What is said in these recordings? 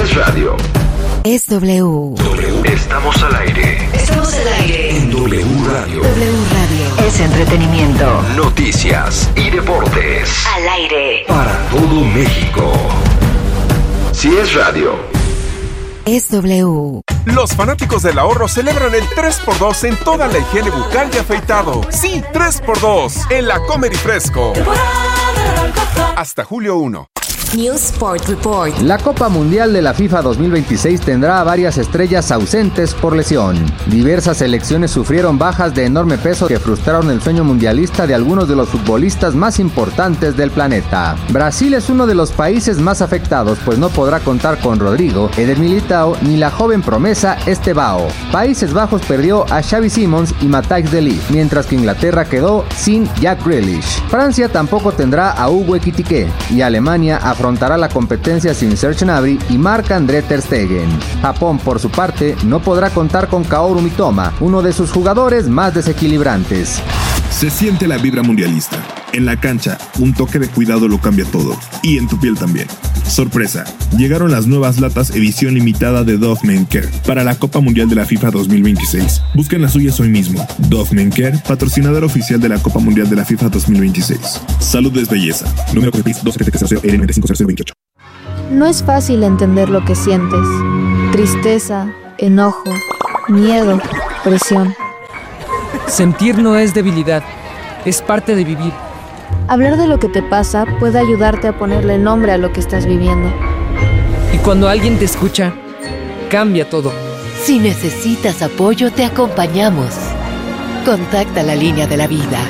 es radio, es W. Estamos al aire. Estamos al aire. En W Radio. W Radio. Es entretenimiento. Noticias y deportes. Al aire. Para todo México. Si es radio, es W. Los fanáticos del ahorro celebran el 3x2 en toda la higiene bucal y afeitado. Sí, 3x2 en la Comer y Fresco. Hasta julio 1. News Sport Report. La Copa Mundial de la FIFA 2026 tendrá a varias estrellas ausentes por lesión. Diversas selecciones sufrieron bajas de enorme peso que frustraron el sueño mundialista de algunos de los futbolistas más importantes del planeta. Brasil es uno de los países más afectados, pues no podrá contar con Rodrigo, Eder Militao ni la joven promesa Estevao. Países Bajos perdió a Xavi Simons y Matthijs de Ligt, mientras que Inglaterra quedó sin Jack Grealish. Francia tampoco tendrá a Hugo Ekitike y Alemania afrontará la competencia sin Serge Gnabry y Marc-André ter Stegen. Japón, por su parte, no podrá contar con Kaoru Mitoma, uno de sus jugadores más desequilibrantes. Se siente la vibra mundialista. En la cancha, un toque de cuidado lo cambia todo. Y en tu piel también. Sorpresa, llegaron las nuevas latas edición limitada de Dove Men Care para la Copa Mundial de la FIFA 2026. Busquen las suyas hoy mismo. Dove Men Care, patrocinador oficial de la Copa Mundial de la FIFA 2026. Salud es belleza. Número COFEPRIS 27300L950028. No es fácil entender lo que sientes. Tristeza, enojo, miedo, presión. Sentir no es debilidad, es parte de vivir. Hablar de lo que te pasa puede ayudarte a ponerle nombre a lo que estás viviendo. Y cuando alguien te escucha, cambia todo. Si necesitas apoyo, te acompañamos. Contacta la línea de la vida.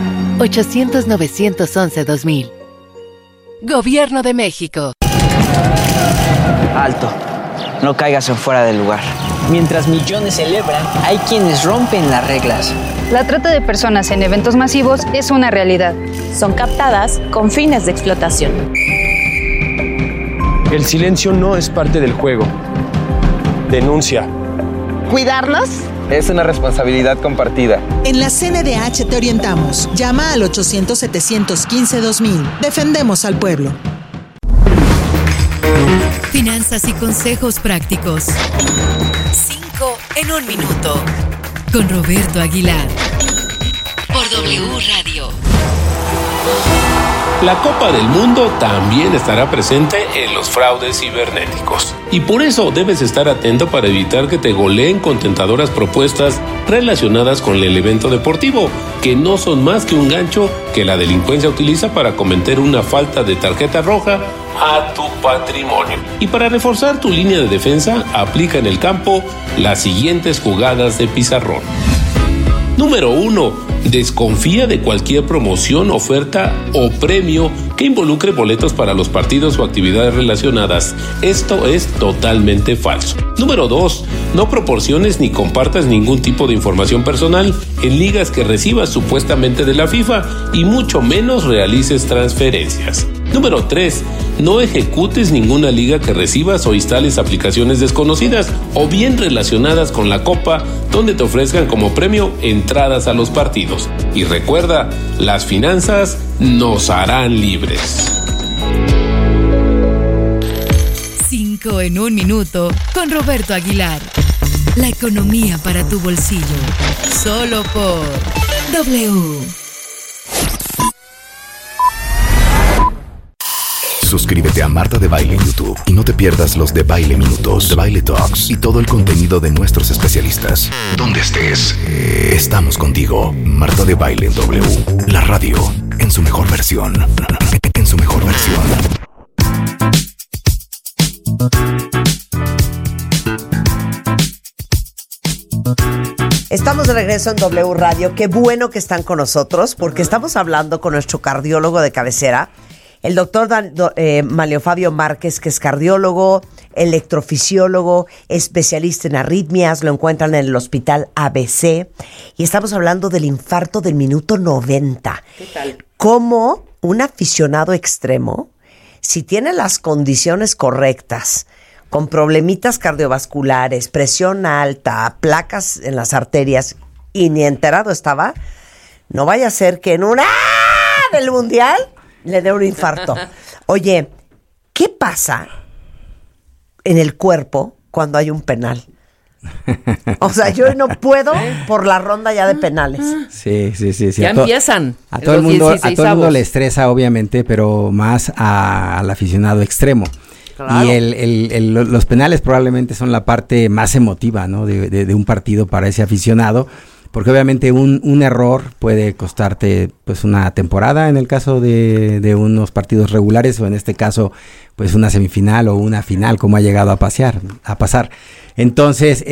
800-911-2000. Gobierno de México. Alto. No caigas en fuera del lugar. Mientras millones celebran, hay quienes rompen las reglas. La trata de personas en eventos masivos es una realidad. Son captadas con fines de explotación. El silencio no es parte del juego. Denuncia. ¿Cuidarnos? Es una responsabilidad compartida. En la CNDH te orientamos. Llama al 800-715-2000. Defendemos al pueblo. Finanzas y consejos prácticos. 5 en 1 minuto. Con Roberto Aguilar. Por W Radio. La Copa del Mundo también estará presente en los fraudes cibernéticos. Y por eso debes estar atento para evitar que te goleen con tentadoras propuestas relacionadas con el evento deportivo, que no son más que un gancho que la delincuencia utiliza para cometer una falta de tarjeta roja a tu patrimonio. Y para reforzar tu línea de defensa, aplica en el campo las siguientes jugadas de pizarrón. Número 1. Desconfía de cualquier promoción, oferta o premio que involucre boletos para los partidos o actividades relacionadas. Esto es totalmente falso. Número 2. No proporciones ni compartas ningún tipo de información personal en ligas que recibas supuestamente de la FIFA y mucho menos realices transferencias. Número 3. No ejecutes ninguna liga que recibas o instales aplicaciones desconocidas o bien relacionadas con la Copa donde te ofrezcan como premio entradas a los partidos. Y recuerda, las finanzas nos harán libres. 5 en 1 minuto con Roberto Aguilar. La economía para tu bolsillo. Solo por W. Suscríbete a Marta de Baile en YouTube y no te pierdas los de Baile Minutos, de Baile Talks y todo el contenido de nuestros especialistas. Donde estés, estamos contigo. Marta de Baile en W, la radio en su mejor versión. En su mejor versión. Estamos de regreso en W Radio. Qué bueno que están con nosotros porque estamos hablando con nuestro cardiólogo de cabecera, el doctor Manlio Fabio Márquez, que es cardiólogo, electrofisiólogo, especialista en arritmias, lo encuentran en el Hospital ABC, y estamos hablando del infarto del minuto 90. ¿Qué tal? Cómo un aficionado extremo, si tiene las condiciones correctas, con problemitas cardiovasculares, presión alta, placas en las arterias, y ni enterado estaba, no vaya a ser que en una del mundial le dé un infarto. Oye, ¿qué pasa en el cuerpo cuando hay un penal. O sea, yo no puedo por la ronda ya de penales. Sí. Ya empiezan. A todo el mundo le estresa, obviamente, pero más al aficionado extremo. Claro. Y los penales probablemente son la parte más emotiva, ¿no? de un partido para ese aficionado, porque obviamente un error puede costarte pues una temporada en el caso de unos partidos regulares, o en este caso pues una semifinal o una final, como ha llegado a pasar. Entonces,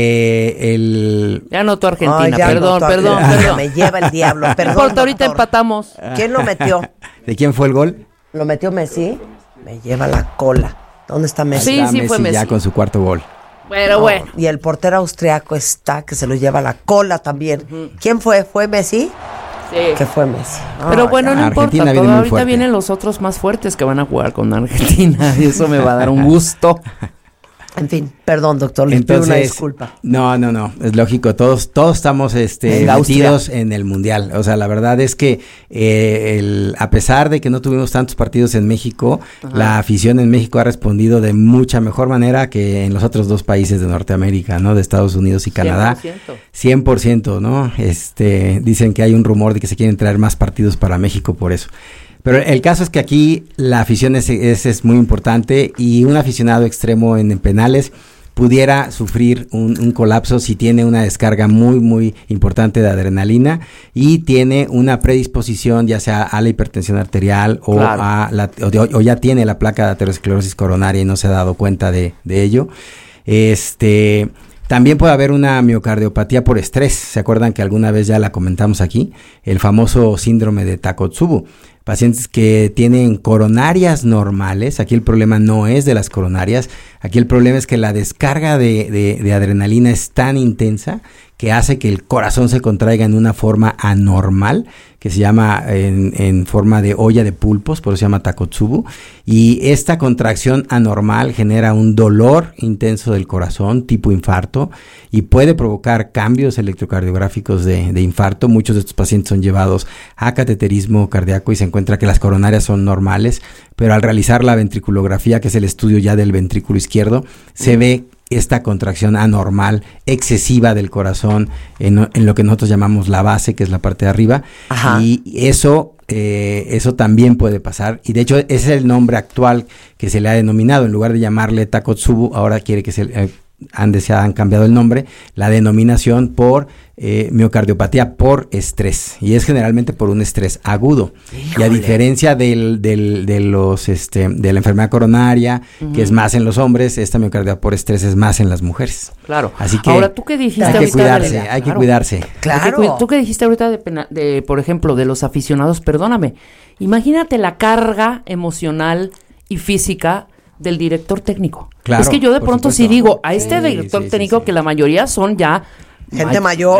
ya anotó Argentina. Ay, perdón. Me lleva el diablo. Perdón, no importa, ahorita empatamos. ¿Quién lo metió? ¿De quién fue el gol? ¿Lo metió Messi? Me lleva la cola. ¿Dónde está Messi? Sí, fue Messi. Ya con su cuarto gol. Pero bueno. Y el portero austriaco está, que se lo lleva la cola también. ¿Quién fue? ¿Fue Messi? Sí. Que fue Messi. Pero bueno, no Argentina importa. Ahorita vienen los otros más fuertes que van a jugar con Argentina. Y eso me va a dar un gusto. En fin, perdón, doctor, le pido una disculpa. No, es lógico, todos estamos metidos en el Mundial. O sea, la verdad es que a pesar de que no tuvimos tantos partidos en México, la afición en México ha respondido de mucha mejor manera que en los otros dos países de Norteamérica, ¿no? De Estados Unidos y Canadá. 100%, ¿no? Dicen que hay un rumor de que se quieren traer más partidos para México por eso. Pero el caso es que aquí la afición es muy importante, y un aficionado extremo en penales pudiera sufrir un colapso si tiene una descarga muy, muy importante de adrenalina y tiene una predisposición ya sea a la hipertensión arterial o, o ya tiene la placa de aterosclerosis coronaria y no se ha dado cuenta de ello. También puede haber una miocardiopatía por estrés. ¿Se acuerdan que alguna vez ya la comentamos aquí? El famoso síndrome de Takotsubo. Pacientes que tienen coronarias normales. Aquí el problema no es de las coronarias. Aquí el problema es que la descarga de adrenalina es tan intensa que hace que el corazón se contraiga en una forma anormal, que se llama en forma de olla de pulpos, por eso se llama Takotsubo, y esta contracción anormal genera un dolor intenso del corazón, tipo infarto, y puede provocar cambios electrocardiográficos de infarto. Muchos de estos pacientes son llevados a cateterismo cardíaco y se encuentra que las coronarias son normales, pero al realizar la ventriculografía, que es el estudio ya del ventrículo izquierdo, se ve esta contracción anormal, excesiva del corazón en lo que nosotros llamamos la base, que es la parte de arriba. Ajá. Y eso también puede pasar, y de hecho ese es el nombre actual que se le ha denominado. En lugar de llamarle Takotsubo, ahora quiere que se han cambiado el nombre, la denominación por miocardiopatía por estrés, y es generalmente por un estrés agudo. Híjole. Y a diferencia de la enfermedad coronaria, que es más en los hombres, esta miocardiopatía por estrés es más en las mujeres. Claro. Así que ahora, ¿tú qué dijiste hay que cuidarse. Claro. ¿Tú qué dijiste ahorita de, por ejemplo, de los aficionados? Perdóname. Imagínate la carga emocional y física del director técnico. Claro, es que yo de pronto sí digo, a este director técnico, que la mayoría son ya gente mayor.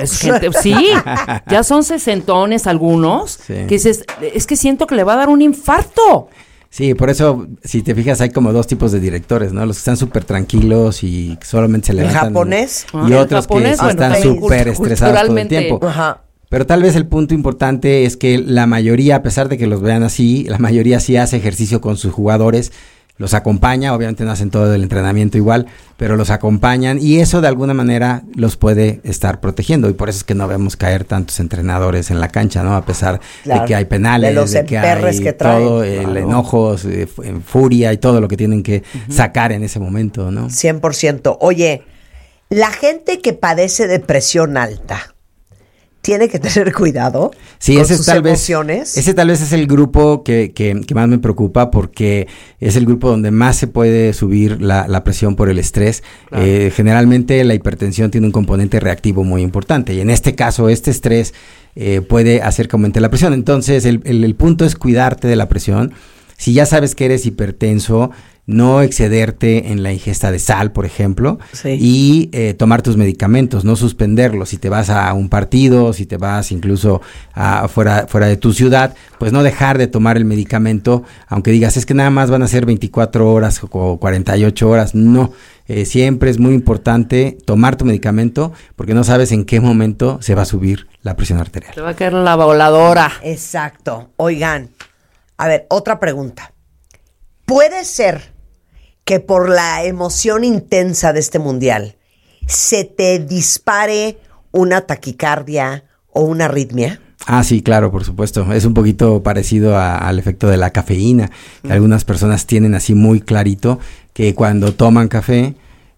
Ya son sesentones algunos, que dices, es que siento que le va a dar un infarto. Sí, por eso, si te fijas, hay como dos tipos de directores, ¿no? Los que están súper tranquilos y solamente se levantan. ¿El japonés? Y otros que están súper estresados todo el tiempo. Ajá. Pero tal vez el punto importante es que la mayoría, a pesar de que los vean así, la mayoría sí hace ejercicio con sus jugadores, los acompaña, obviamente no hacen todo el entrenamiento igual, pero los acompañan, y eso de alguna manera los puede estar protegiendo, y por eso es que no vemos caer tantos entrenadores en la cancha, ¿no? A pesar de que hay penales, de que hay que todo, enojos, furia y todo lo que tienen que sacar en ese momento, ¿no? 100%. Oye, la gente que padece de presión alta tiene que tener cuidado con sus emociones. Ese tal vez es el grupo que más me preocupa, porque es el grupo donde más se puede subir la presión por el estrés. Claro. Generalmente la hipertensión tiene un componente reactivo muy importante, y en este caso este estrés puede hacer que aumente la presión. Entonces el punto es cuidarte de la presión. Si ya sabes que eres hipertenso, no excederte en la ingesta de sal, por ejemplo, y tomar tus medicamentos, no suspenderlos. Si te vas a un partido, si te vas incluso fuera de tu ciudad, pues no dejar de tomar el medicamento, aunque digas, es que nada más van a ser 24 horas o 48 horas, no. Siempre es muy importante tomar tu medicamento, porque no sabes en qué momento se va a subir la presión arterial. Te va a caer la voladora. Exacto. Oigan, a ver, otra pregunta. ¿Puede ser que por la emoción intensa de este mundial se te dispare una taquicardia o una arritmia? Ah, sí, claro, por supuesto. Es un poquito parecido al efecto de la cafeína. Algunas personas tienen así muy clarito que cuando toman café,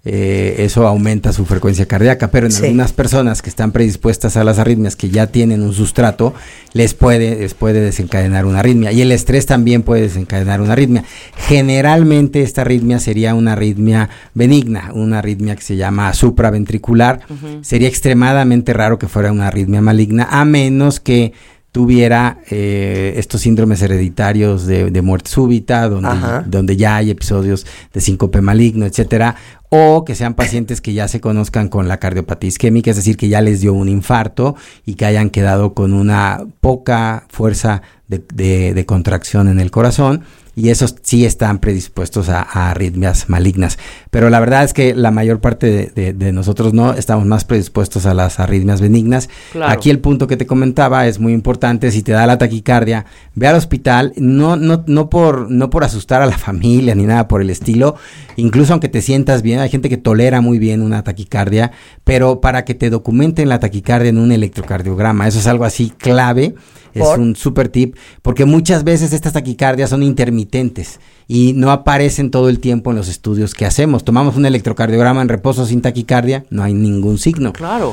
eso aumenta su frecuencia cardíaca, pero en algunas personas que están predispuestas a las arritmias, que ya tienen un sustrato, les puede desencadenar una arritmia, y el estrés también puede desencadenar una arritmia. Generalmente esta arritmia sería una arritmia benigna, una arritmia que se llama supraventricular. Sería extremadamente raro que fuera una arritmia maligna, a menos que tuviera estos síndromes hereditarios de muerte súbita, donde ya hay episodios de síncope maligno, etcétera, o que sean pacientes que ya se conozcan con la cardiopatía isquémica, es decir, que ya les dio un infarto y que hayan quedado con una poca fuerza de contracción en el corazón, y esos sí están predispuestos a arritmias malignas. Pero la verdad es que la mayor parte de nosotros no estamos más predispuestos a las arritmias benignas. Claro. Aquí el punto que te comentaba es muy importante: si te da la taquicardia, ve al hospital, no por asustar a la familia ni nada por el estilo. Incluso aunque te sientas bien, hay gente que tolera muy bien una taquicardia, pero para que te documenten la taquicardia en un electrocardiograma, eso es algo así clave. Es un super tip, porque muchas veces estas taquicardias son intermitentes y no aparecen todo el tiempo en los estudios que hacemos. Tomamos un electrocardiograma en reposo sin taquicardia, no hay ningún signo. Claro.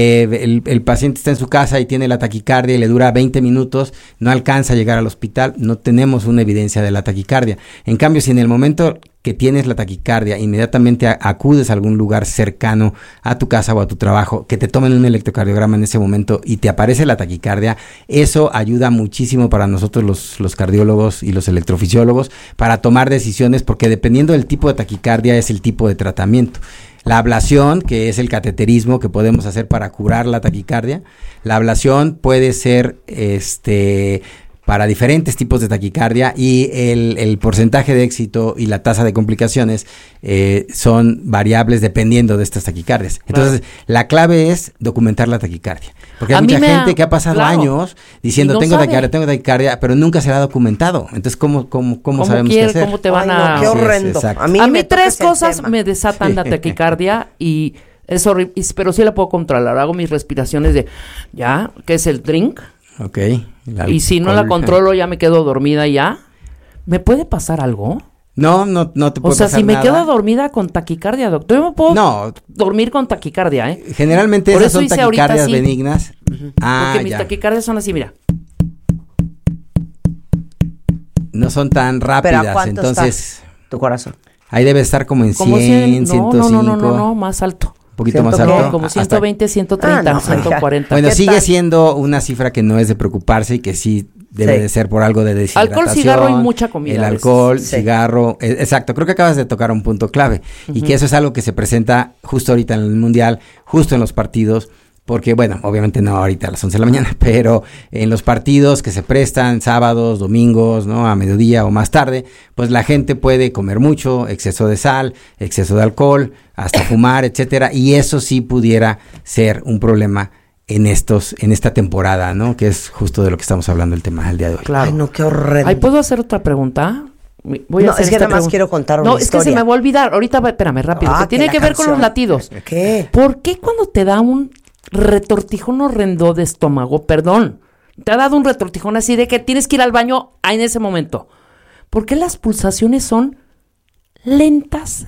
El paciente está en su casa y tiene la taquicardia y le dura 20 minutos, no alcanza a llegar al hospital, no tenemos una evidencia de la taquicardia. En cambio, si en el momento que tienes la taquicardia, inmediatamente acudes a algún lugar cercano a tu casa o a tu trabajo, que te tomen un electrocardiograma en ese momento y te aparece la taquicardia, eso ayuda muchísimo para nosotros los cardiólogos y los electrofisiólogos para tomar decisiones, porque dependiendo del tipo de taquicardia es el tipo de tratamiento. La ablación, que es el cateterismo que podemos hacer para curar la taquicardia, la ablación puede ser para diferentes tipos de taquicardia, y el porcentaje de éxito y la tasa de complicaciones son variables dependiendo de estas taquicardias. Entonces, la clave es documentar la taquicardia. Porque hay mucha gente que ha pasado años diciendo tengo taquicardia, pero nunca se la ha documentado. Entonces, ¿cómo sabemos qué hacer? ¿Cómo te van a...? Qué horrendo. A mí 3 cosas me desatan la taquicardia y es horrible, pero sí la puedo controlar. Hago mis respiraciones que es el drink. Ok. Y si no la controlo, ya me quedo dormida ya. ¿Me puede pasar algo? No te puede pasar nada. O sea, si me quedo dormida con taquicardia, doctor, yo me puedo dormir con taquicardia, ¿eh? Generalmente esas son taquicardias benignas. Porque mis taquicardias son así, mira. No son tan rápidas, ¿pero a cuánto entonces está tu corazón? Ahí debe estar como en 100, 105. No, más alto. Poquito más alto. Como 120, 130, 140. Bueno, sigue siendo una cifra que no es de preocuparse y que sí debe de ser por algo de deshidratación. Alcohol, cigarro y mucha comida. El alcohol, cigarro, exacto. Creo que acabas de tocar un punto clave y que eso es algo que se presenta justo ahorita en el Mundial, justo en los partidos. Porque, bueno, obviamente no ahorita a las 11 de la mañana, pero en los partidos que se prestan sábados, domingos, ¿no? A mediodía o más tarde, pues la gente puede comer mucho, exceso de sal, exceso de alcohol, hasta fumar, etcétera, y eso sí pudiera ser un problema en esta temporada, ¿no? Que es justo de lo que estamos hablando el tema del día de hoy. Claro. Ay, no, qué horrendo. ¿Puedo hacer otra pregunta? Es que nada más quiero contar una historia. No, es que se me va a olvidar. Ahorita, espérame, rápido. Que tiene que ver con los latidos. ¿Qué? ¿Por qué cuando te da un retortijón horrendo de estómago, perdón, te ha dado un retortijón así de que tienes que ir al baño en ese momento? ¿Por qué las pulsaciones son lentas?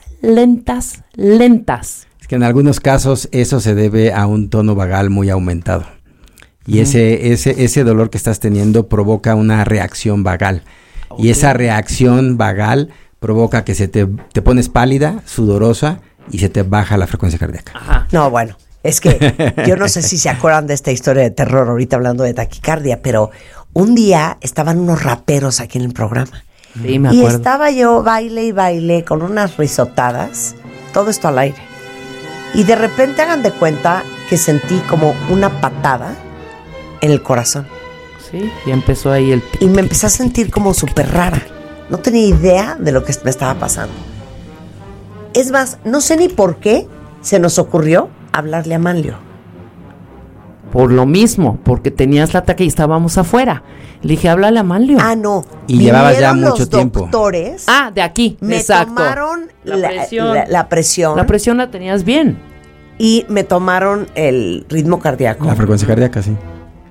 Es que en algunos casos eso se debe a un tono vagal muy aumentado. Y ese dolor que estás teniendo provoca una reacción vagal. Okay. Y esa reacción vagal provoca que te pones pálida, sudorosa y se te baja la frecuencia cardíaca. Ajá. No, bueno. Es que yo no sé si se acuerdan de esta historia de terror ahorita hablando de taquicardia, pero un día estaban unos raperos aquí en el programa. Sí, me acuerdo. Y estaba yo baile y baile con unas risotadas, todo esto al aire. Y de repente hagan de cuenta que sentí como una patada en el corazón. Sí, y empezó ahí y me empecé a sentir como súper rara. No tenía idea de lo que me estaba pasando. Es más, no sé ni por qué se nos ocurrió hablarle a Manlio. por lo mismo, porque tenías la taquilla y estábamos afuera. Le dije, háblale a Manlio. Ah, no. Y llevabas ya mucho tiempo. Doctores. De aquí. Me exacto. tomaron la presión. La presión la tenías bien. Y me tomaron el ritmo cardíaco. La frecuencia cardíaca, sí.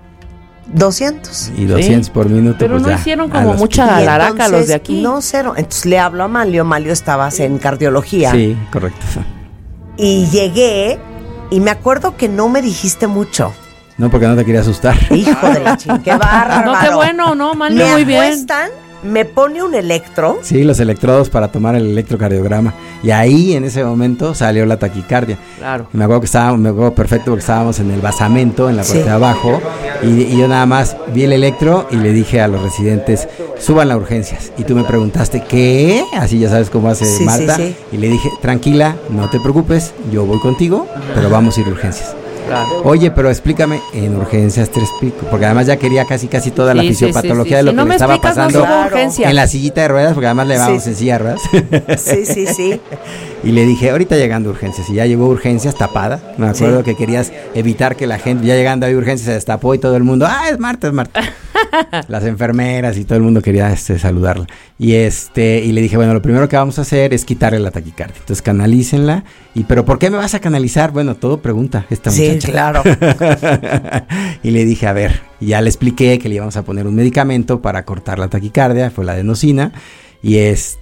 200. Y 200 por minuto. Pero pues no ya, hicieron como mucha alaraca los de aquí. No, cero. Entonces le hablo a Manlio. Manlio, estabas en cardiología. Sí, correcto. Y llegué y me acuerdo que no me dijiste mucho. No, porque no te quería asustar. Hijo de la chingada, qué bárbaro. No, qué bueno, no, Manlio, muy bien. Me acuestan, me pone un electro. Sí, los electrodos para tomar el electrocardiograma. Y ahí, en ese momento, salió la taquicardia. Claro. Y me acuerdo perfecto porque estábamos en el basamento, en la parte de abajo. Y yo nada más vi el electro y le dije a los residentes, suban a urgencias. Y tú me preguntaste, ¿qué? Así ya sabes cómo hace Marta. Sí. Y le dije, tranquila, no te preocupes, yo voy contigo, pero vamos a ir a urgencias. Claro. Oye, pero explícame, en urgencias te explico, porque además ya quería casi toda la fisiopatología de lo que le estaba pasando en la sillita de ruedas, porque además le llevábamos en silla de ruedas. Sí. Y le dije, ahorita llegando a urgencias, y ya llegó a urgencias tapada. Me acuerdo que querías evitar que la gente, ya llegando a urgencias, se destapó y todo el mundo, es Marta. Las enfermeras y todo el mundo quería saludarla. Y le dije, bueno, lo primero que vamos a hacer es quitarle la taquicardia. Entonces canalícenla. ¿Pero por qué me vas a canalizar? Bueno, todo pregunta esta muchacha. Sí, claro. Y le dije, a ver, y ya le expliqué que le íbamos a poner un medicamento para cortar la taquicardia, fue la adenosina. Y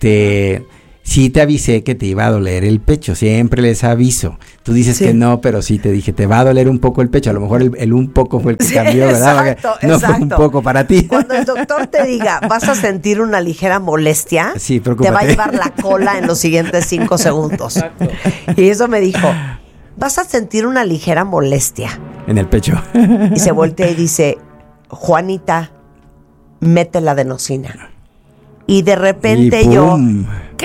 sí te avisé que te iba a doler el pecho, siempre les aviso. Tú dices que no, pero sí te dije, te va a doler un poco el pecho. A lo mejor el un poco fue el que cambió, ¿verdad? Exacto. No fue un poco para ti. Cuando el doctor te diga, vas a sentir una ligera molestia, sí, te va a llevar la cola en los siguientes 5 segundos. Exacto. Y eso me dijo, vas a sentir una ligera molestia. En el pecho. Y se voltea y dice, Juanita, mete la adenosina. Y de repente yo... ¿Qué?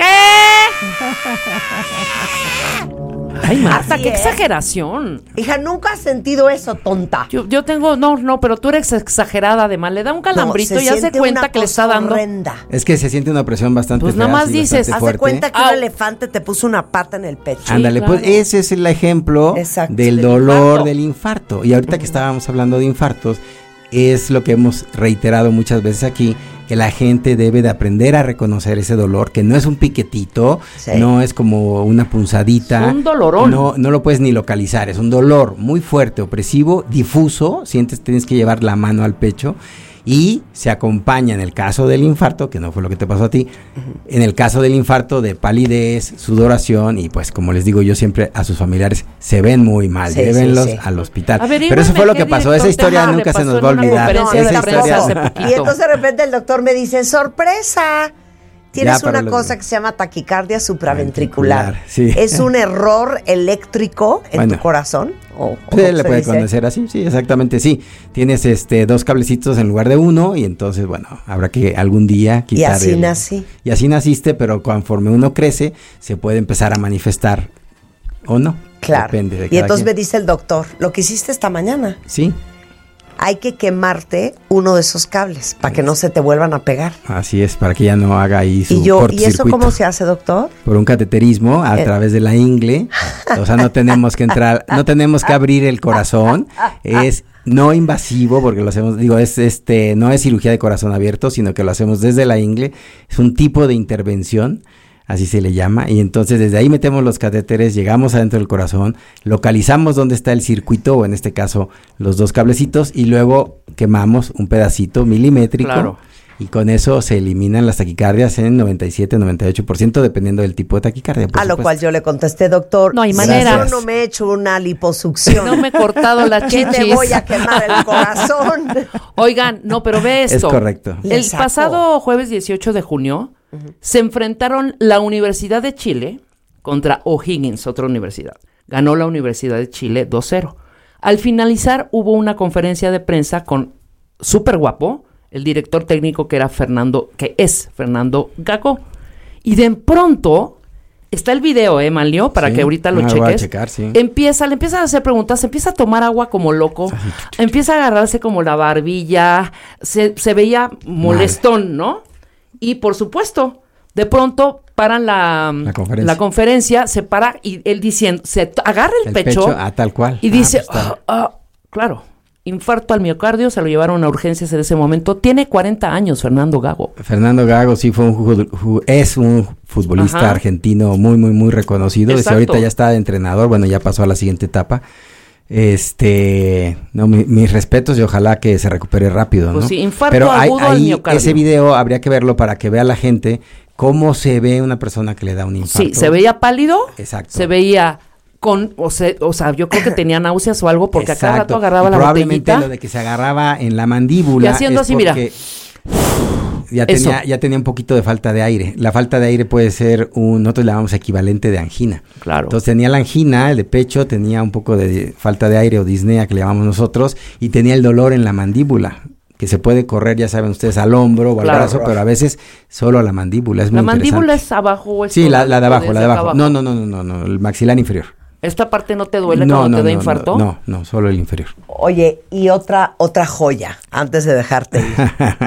Ay, Marta, qué exageración. Hija, nunca has sentido eso, tonta. Yo tengo, no, pero tú eres exagerada, además. Le da un calambrito y hace cuenta que le está dando. Horrenda. Es que se siente una presión bastante pues nada más dices, hace cuenta que un elefante te puso una pata en el pecho. Ándale, claro. Pues ese es el ejemplo del dolor del infarto. Y ahorita que estábamos hablando de infartos, es lo que hemos reiterado muchas veces aquí, que la gente debe de aprender a reconocer ese dolor, que no es un piquetito, no es como una punzadita. Es un dolorón. No lo puedes ni localizar, es un dolor muy fuerte, opresivo, difuso, tienes que llevar la mano al pecho y se acompaña en el caso del infarto, que no fue lo que te pasó a ti, en el caso del infarto de palidez, sudoración y pues como les digo yo siempre a sus familiares, se ven muy mal, llévenlos al hospital. Pero eso fue lo que pasó, esa historia nunca se nos va a olvidar. Y entonces de repente el doctor me dice, ¡sorpresa! Tienes una cosa que se llama taquicardia supraventricular. Sí. ¿Es un error eléctrico en tu corazón? Se le puede conocer así, sí, exactamente, sí. Tienes 2 cablecitos en lugar de uno y entonces, bueno, habrá que algún día quitar. Y así nací. Y así naciste, pero conforme uno crece, se puede empezar a manifestar o no. Claro. Depende de y entonces quien. me dice el doctor, lo que hiciste esta mañana. Sí. Hay que quemarte uno de esos cables para que no se te vuelvan a pegar. Así es, para que ya no haga ahí su cortocircuito. ¿Y eso cómo se hace, doctor? Por un cateterismo a través de la ingle. O sea, no tenemos que entrar, no tenemos que abrir el corazón. Es no invasivo, porque lo hacemos, no es cirugía de corazón abierto, sino que lo hacemos desde la ingle. Es un tipo de intervención, así se le llama, y entonces desde ahí metemos los catéteres, llegamos adentro del corazón, localizamos dónde está el circuito, o en este caso los 2 cablecitos, y luego quemamos un pedacito milimétrico, claro. Y con eso se eliminan las taquicardias en 97-98%, dependiendo del tipo de taquicardia. A lo cual yo le contesté, doctor, no hay manera. Yo no me he hecho una liposucción. No me he cortado la chichis. ¿Qué te voy a quemar el corazón? Oigan, no, pero ve esto. Es correcto. El pasado jueves 18 de junio se enfrentaron la Universidad de Chile contra O'Higgins, otra universidad. Ganó la Universidad de Chile 2-0. Al finalizar hubo una conferencia de prensa con súper guapo, el director técnico que es Fernando Gago. Y de pronto está el video, Manlio, para que ahorita lo cheques. Voy a checar, sí. Le empiezan a hacer preguntas, empieza a tomar agua como loco, empieza a agarrarse como la barbilla, se veía molestón, ¿no? Y por supuesto, de pronto paran la conferencia, se para y él diciendo, se agarra el pecho tal cual. y dice, claro, infarto al miocardio, se lo llevaron a urgencias en ese momento. Tiene 40 años, Fernando Gago. Fernando Gago sí fue es un futbolista argentino muy, muy, muy reconocido. Desde ahorita ya está de entrenador, bueno, ya pasó a la siguiente etapa. No, mis respetos y ojalá que se recupere rápido, pues ¿no? Sí, infarto pero agudo al miocardio. Ese video habría que verlo para que vea la gente cómo se ve una persona que le da un infarto. Sí, se veía pálido. Exacto. Se veía o sea, yo creo que tenía náuseas o algo porque a cada rato agarraba la probablemente botellita. Lo de que se agarraba en la mandíbula y haciendo así, mira. Ya tenía un poquito de falta de aire. La falta de aire puede ser nosotros le llamamos equivalente de angina. Claro. Entonces tenía la angina, el de pecho, tenía un poco de falta de aire o disnea que le llamamos nosotros, y tenía el dolor en la mandíbula, que se puede correr, ya saben ustedes, al hombro o al brazo, pero a veces solo a la mandíbula. Es muy interesante. ¿La mandíbula es abajo o es Sí, la de abajo, la de abajo. No, el maxilar inferior. ¿Esta parte no te duele cuando te da infarto? No, solo el inferior. Oye, y otra joya, antes de dejarte ir.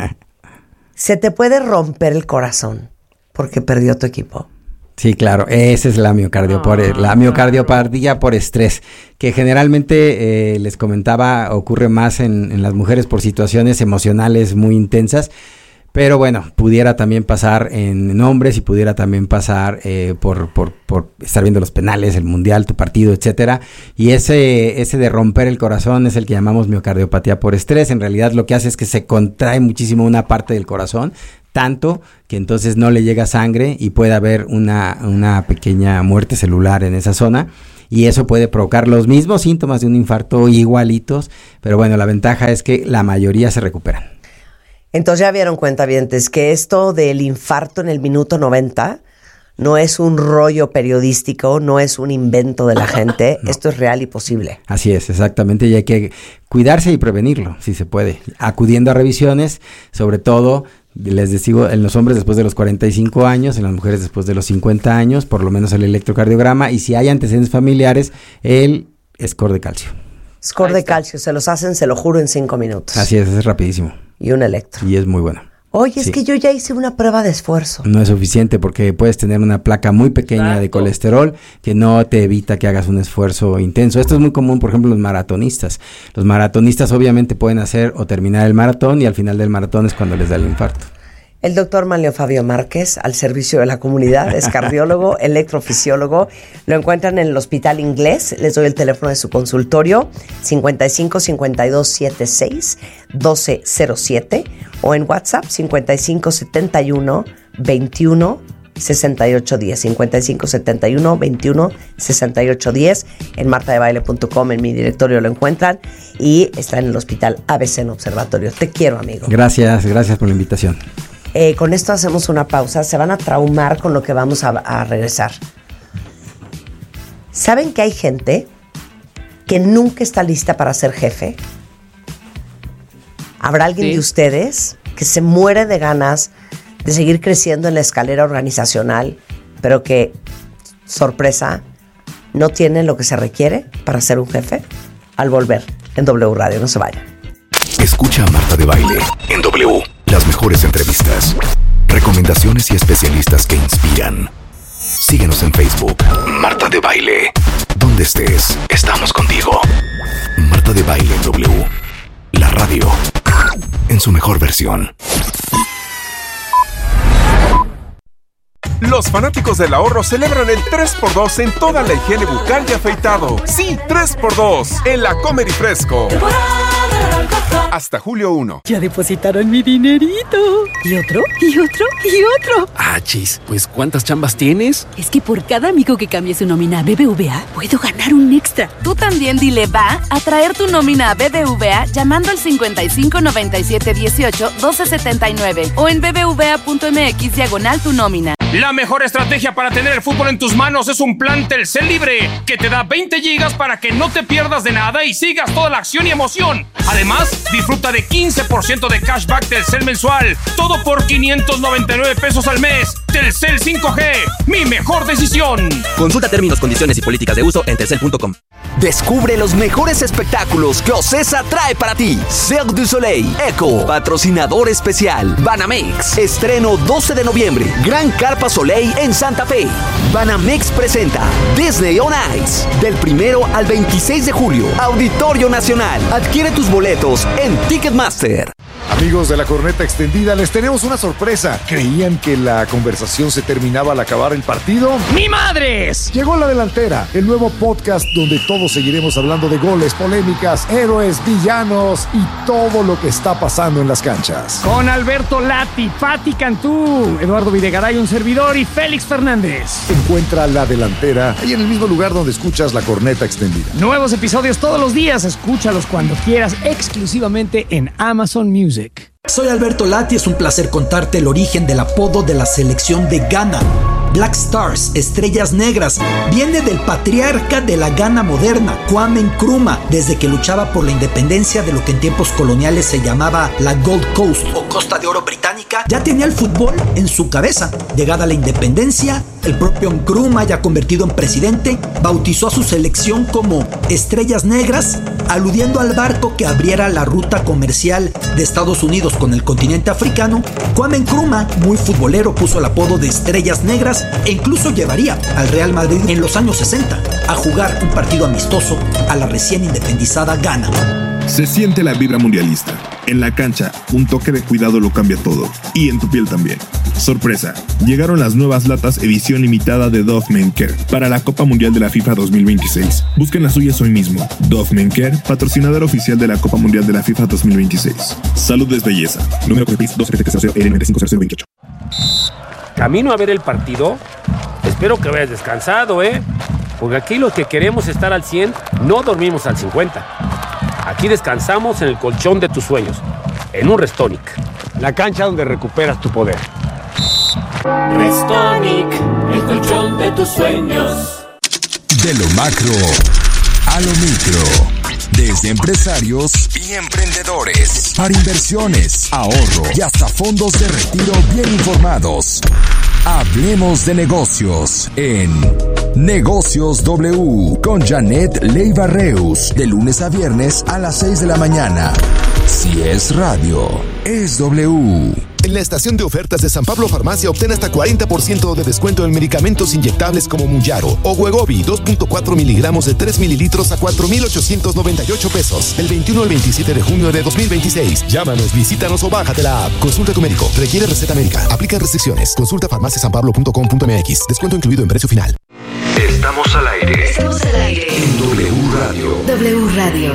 ¿Se te puede romper el corazón porque perdió tu equipo? Sí, claro, esa es la miocardiopatia por estrés, que generalmente, les comentaba, ocurre más en las mujeres por situaciones emocionales muy intensas. Pero bueno, pudiera también pasar en hombres y pudiera también pasar por estar viendo los penales, el mundial, tu partido, etcétera. Y ese de romper el corazón es el que llamamos miocardiopatía por estrés. En realidad lo que hace es que se contrae muchísimo una parte del corazón, tanto que entonces no le llega sangre y puede haber una pequeña muerte celular en esa zona. Y eso puede provocar los mismos síntomas de un infarto igualitos, pero bueno, la ventaja es que la mayoría se recuperan. Entonces ya vieron, cuentavientes, que esto del infarto en el minuto 90 no es un rollo periodístico, no es un invento de la gente, no. Esto es real y posible. Así es, exactamente, y hay que cuidarse y prevenirlo, si se puede, acudiendo a revisiones, sobre todo, les digo, en los hombres después de los 45 años, en las mujeres después de los 50 años, por lo menos el electrocardiograma, y si hay antecedentes familiares, el score de calcio. Score de calcio, se los hacen, se lo juro, en 5 minutos. Así es rapidísimo. Y un electro. Y es muy bueno. Oye, sí. Es que yo ya hice una prueba de esfuerzo. No es suficiente porque puedes tener una placa muy pequeña de colesterol que no te evita que hagas un esfuerzo intenso. Esto es muy común, por ejemplo, en los maratonistas. Los maratonistas obviamente pueden hacer o terminar el maratón y al final del maratón es cuando les da el infarto. El doctor Manlio Fabio Márquez, al servicio de la comunidad, es cardiólogo, electrofisiólogo. Lo encuentran en el Hospital Inglés. Les doy el teléfono de su consultorio, 55 52 76 1207, o en WhatsApp, 55 71 21 68 10, 55 71 21 68 10. En martadebaile.com, en mi directorio lo encuentran, y está en el Hospital ABC en Observatorio. Te quiero, amigo. Gracias por la invitación. Con esto hacemos una pausa. Se van a traumar con lo que vamos a regresar. ¿Saben que hay gente que nunca está lista para ser jefe? ¿Habrá alguien de ustedes que se muere de ganas de seguir creciendo en la escalera organizacional, pero que, sorpresa, no tiene lo que se requiere para ser un jefe? Al volver en W Radio, no se vayan. Escucha a Marta de Baile en W. Las mejores entrevistas, recomendaciones y especialistas que inspiran. Síguenos en Facebook. Marta de Baile. Donde estés, estamos contigo. Marta de Baile en W. La radio en su mejor versión. Los fanáticos del ahorro celebran el 3x2 en toda la higiene bucal y afeitado. Sí, 3x2 en la Comer y Fresco. Hasta julio 1. Ya depositaron mi dinerito. ¿Y otro? ¿Y otro? ¿Y otro? Ah, chis, pues ¿cuántas chambas tienes? Es que por cada amigo que cambie su nómina a BBVA, puedo ganar un extra. Tú también dile va a traer tu nómina a BBVA llamando al 55 97 18 12 79 o en bbva.mx /tu nómina. La mejor estrategia para tener el fútbol en tus manos es un plan Telcel Libre que te da 20 gigas para que no te pierdas de nada y sigas toda la acción y emoción. Además, disfruta de 15% de cashback Telcel mensual. Todo por 599 pesos al mes. Telcel 5G, mi mejor decisión. Consulta términos, condiciones y políticas de uso en telcel.com. Descubre los mejores espectáculos que Ocesa trae para ti. Cirque du Soleil, Echo, patrocinador especial. Banamex, estreno 12 de noviembre. Gran Carpa Soleil en Santa Fe. Banamex presenta Disney on Ice. Del 1 al 26 de julio. Auditorio Nacional. Adquiere tus boletos en Ticketmaster. Amigos de la Corneta Extendida, les tenemos una sorpresa. ¿Creían que la conversación se terminaba al acabar el partido? ¡Ni madres! Llegó La Delantera, el nuevo podcast donde todos seguiremos hablando de goles, polémicas, héroes, villanos y todo lo que está pasando en las canchas. Con Alberto Lati, Pati Cantú, Eduardo Videgaray, un servidor, y Félix Fernández. Encuentra La Delantera ahí en el mismo lugar donde escuchas La Corneta Extendida. Nuevos episodios todos los días. Escúchalos cuando quieras, exclusivamente en Amazon Music. Soy Alberto Lati, es un placer contarte el origen del apodo de la selección de Ghana. Black Stars, estrellas negras, viene del patriarca de la Ghana moderna, Kwame Nkrumah, desde que luchaba por la independencia de lo que en tiempos coloniales se llamaba la Gold Coast o Costa de Oro británica. Ya tenía el fútbol en su cabeza. Llegada la independencia, el propio Nkrumah, ya convertido en presidente, bautizó a su selección como Estrellas Negras, aludiendo al barco que abriera la ruta comercial de Estados Unidos con el continente africano. Kwame Nkrumah, muy futbolero, puso el apodo de Estrellas Negras e incluso llevaría al Real Madrid en los años 60 a jugar un partido amistoso a la recién independizada Ghana. Se siente la vibra mundialista. En la cancha, un toque de cuidado lo cambia todo. Y en tu piel también. Sorpresa, llegaron las nuevas latas edición limitada de Dove Men Care para la Copa Mundial de la FIFA 2026. Busquen las suyas hoy mismo. Dove Men Care, patrocinador oficial de la Copa Mundial de la FIFA 2026. Salud es belleza. Número COPEPIS 27300L950028. Camino a ver el partido. Espero que vayas descansado, porque aquí los que queremos estar al 100 no dormimos al 50. Aquí descansamos en el colchón de tus sueños, en un Restonic, la cancha donde recuperas tu poder. Restonic, el colchón de tus sueños. De lo macro a lo micro. Desde empresarios y emprendedores, para inversiones, ahorro y hasta fondos de retiro bien informados. Hablemos de negocios en Negocios W con Janet Leiva Reus, de lunes a viernes a las 6 de la mañana. Si es radio, es W. En la estación de ofertas de San Pablo Farmacia obtén hasta 40% de descuento en medicamentos inyectables como Mounjaro o Wegovy 2.4 miligramos de 3 mililitros a 4,898 pesos. Del 21 al 27 de junio de 2026. Llámanos, visítanos o bájate la app. Consulta a tu médico. Requiere receta médica. Aplica restricciones. Consulta farmaciasanpablo.com.mx. Descuento incluido en precio final. Estamos al aire. Estamos al aire. En W Radio. W Radio.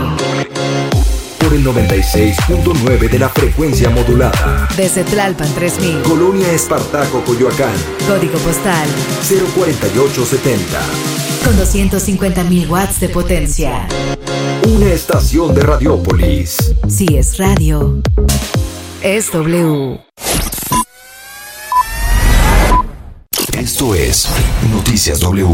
Por el 96.9 de la frecuencia modulada. Desde Tlalpan 3000. Colonia Espartaco, Coyoacán. Código postal 04870. Con 250.000 watts de potencia. Una estación de Radiópolis. Si es radio, es W. Esto es Noticias W.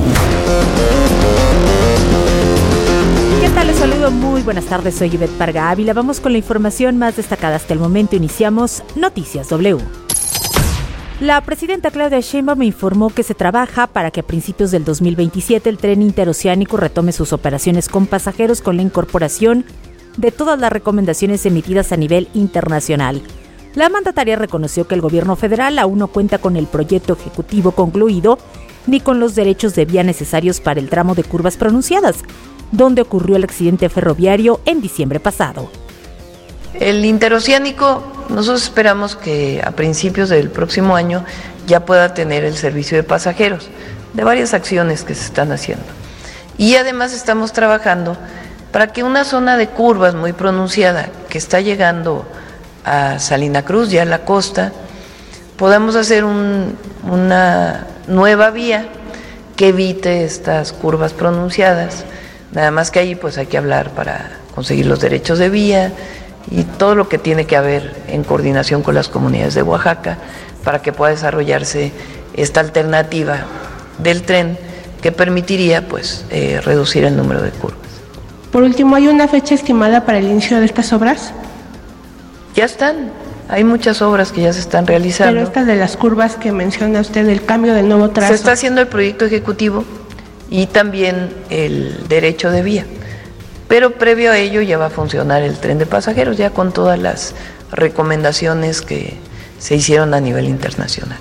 ¿Qué tal? Les saludo, muy buenas tardes, soy Ivette Parga Ávila. Vamos con la información más destacada hasta el momento. Iniciamos Noticias W. La presidenta Claudia Sheinbaum informó que se trabaja para que a principios del 2027 el tren interoceánico retome sus operaciones con pasajeros con la incorporación de todas las recomendaciones emitidas a nivel internacional. La mandataria reconoció que el gobierno federal aún no cuenta con el proyecto ejecutivo concluido ni con los derechos de vía necesarios para el tramo de curvas pronunciadas, donde ocurrió el accidente ferroviario en diciembre pasado. El interoceánico, nosotros esperamos que a principios del próximo año ya pueda tener el servicio de pasajeros, de varias acciones que se están haciendo. Y además estamos trabajando para que una zona de curvas muy pronunciada que está llegando a Salina Cruz, ya a la costa, podamos hacer una nueva vía que evite estas curvas pronunciadas. Nada más que ahí pues hay que hablar para conseguir los derechos de vía y todo lo que tiene que haber en coordinación con las comunidades de Oaxaca para que pueda desarrollarse esta alternativa del tren que permitiría pues reducir el número de curvas. Por último, ¿hay una fecha estimada para el inicio de estas obras? Ya están, hay muchas obras que ya se están realizando. Pero estas de las curvas que menciona usted, el cambio del nuevo trazo. Se está haciendo el proyecto ejecutivo y también el derecho de vía. Pero previo a ello ya va a funcionar el tren de pasajeros, ya con todas las recomendaciones que se hicieron a nivel internacional.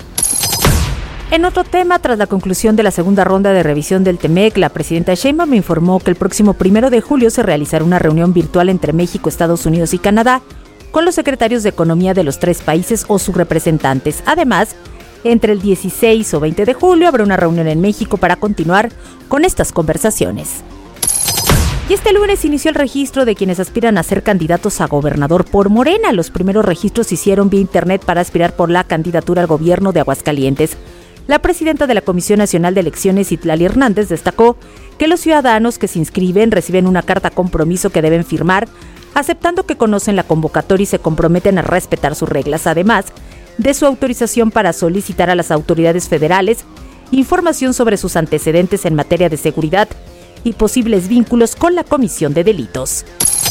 En otro tema, tras la conclusión de la segunda ronda de revisión del TEMEC, la presidenta Sheinbaum informó que el próximo 1 de julio se realizará una reunión virtual entre México, Estados Unidos y Canadá con los secretarios de Economía de los 3 países o sus representantes. Además, entre el 16 o 20 de julio habrá una reunión en México para continuar con estas conversaciones. Y este lunes inició el registro de quienes aspiran a ser candidatos a gobernador por Morena. Los primeros registros se hicieron vía internet para aspirar por la candidatura al gobierno de Aguascalientes. La presidenta de la Comisión Nacional de Elecciones, Itlali Hernández, destacó que los ciudadanos que se inscriben reciben una carta compromiso que deben firmar, aceptando que conocen la convocatoria y se comprometen a respetar sus reglas, además de su autorización para solicitar a las autoridades federales información sobre sus antecedentes en materia de seguridad y posibles vínculos con la comisión de delitos.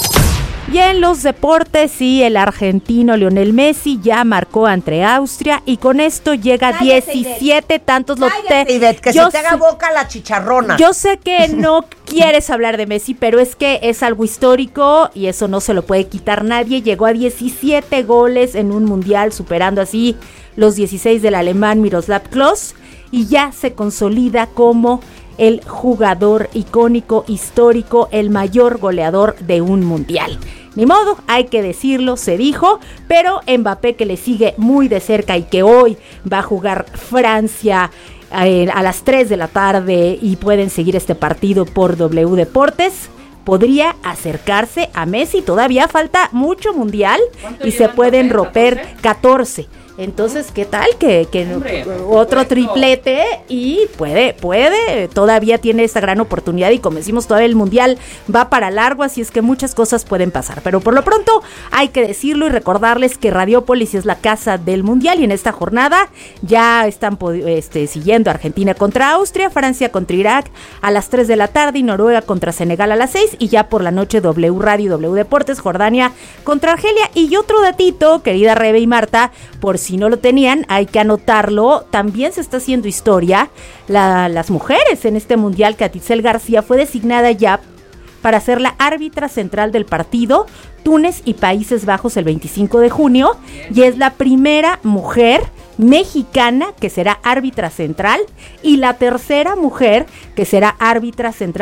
Y en los deportes, sí, el argentino Lionel Messi ya marcó ante Austria y con esto llega a 17 tantos. Que se te haga boca la chicharrona. Yo sé que no quieres hablar de Messi, pero es que es algo histórico y eso no se lo puede quitar nadie. Llegó a 17 goles en un mundial, superando así los 16 del alemán Miroslav Klose, y ya se consolida como el jugador icónico, histórico, el mayor goleador de un mundial. Ni modo, hay que decirlo, se dijo, pero Mbappé, que le sigue muy de cerca y que hoy va a jugar Francia a las 3 de la tarde y pueden seguir este partido por W Deportes, podría acercarse a Messi. Todavía falta mucho mundial y se pueden romper 14. Entonces, ¿qué tal? Que otro triplete y puede, todavía tiene esta gran oportunidad y como decimos, todavía el mundial va para largo, así es que muchas cosas pueden pasar. Pero por lo pronto hay que decirlo y recordarles que Radiópolis es la casa del mundial y en esta jornada ya están siguiendo Argentina contra Austria, Francia contra Irak a las 3 de la tarde y Noruega contra Senegal a las 6 y ya por la noche W Radio y W Deportes, Jordania contra Argelia. Y otro datito, querida Rebe y Marta, por si no lo tenían, hay que anotarlo, también se está haciendo historia. Las mujeres en este mundial, que Atitzel García fue designada ya para ser la árbitra central del partido Túnez y Países Bajos el 25 de junio y es la primera mujer mexicana que será árbitra central y la tercera mujer que será árbitra central